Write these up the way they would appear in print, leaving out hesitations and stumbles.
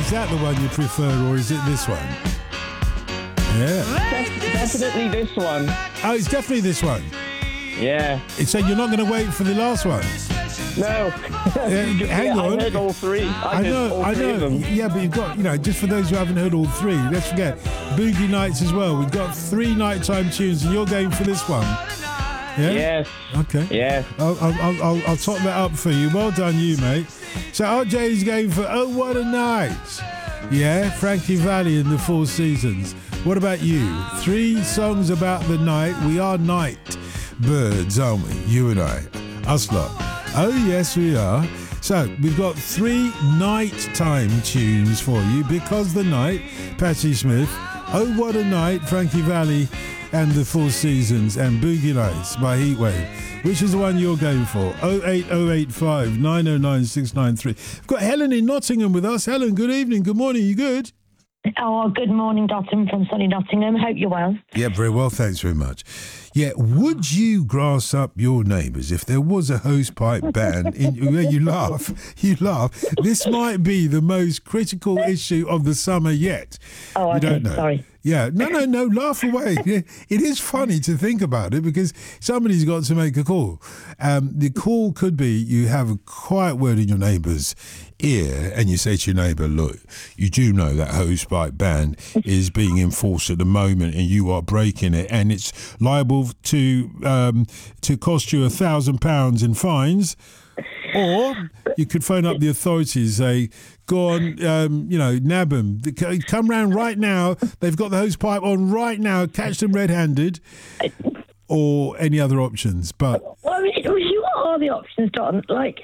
Is that the one you prefer, or is it this one? Yeah. Definitely this one. Oh, it's definitely this one. Yeah. So you're not going to wait for the last one? No. Hang on. I heard all three. I know. Of them. Yeah, but you've got, just for those who haven't heard all three, let's forget Boogie Nights as well. We've got 3 nighttime tunes, and you're going for this one. Yeah? Yes. Okay. Yes. I'll top that up for you. Well done, you, mate. So RJ's going for Oh What a Night. Yeah, Frankie Valli and the Four Seasons. What about you? 3 songs about the night. We are night birds, aren't we? You and I. Us lot. Oh, yes, we are. So we've got 3 nighttime tunes for you. Because the Night, Patti Smith. Oh What a Night, Frankie Valli and the Four Seasons, and Boogie Nights by Heatwave. Which is the one you're going for? 08085 909 693. We've got Helen in Nottingham with us. Helen, good evening. Good morning. You good? Oh, good morning, Dotton from sunny Nottingham. Hope you're well. Yeah, very well. Thanks very much. Yeah, would you grass up your neighbours if there was a hosepipe ban? You laugh. This might be the most critical issue of the summer yet. Oh, okay. You don't know. Sorry. Yeah, no, laugh away. It is funny to think about it because somebody's got to make a call. The call could be you have a quiet word in your neighbour's ear and you say to your neighbour, look, you do know that hosepipe ban is being enforced at the moment and you are breaking it and it's liable to cost you £1,000 in fines. Or you could phone up the authorities, say, go on, nab them. Come round right now. They've got the hose pipe on right now. Catch them red-handed. Or any other options. But what are the options, Don?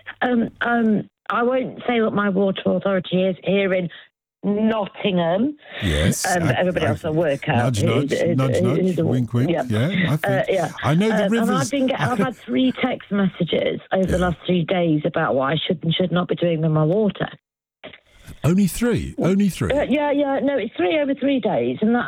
I won't say what my water authority is here in Nottingham. Yes. Everybody else will work out. Nudge, wink, wink. Yeah, I know the rivers. And I've had 3 text messages over the last 3 days about what I should and should not be doing with my water. Only 3? Only 3? No, it's 3 over 3 days. And